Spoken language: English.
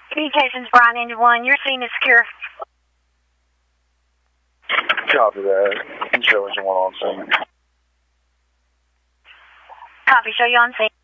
Communications, Brian, Engine 1. Your scene is secure. Copy that. Show Engine 1 on scene. Copy. Show you on scene.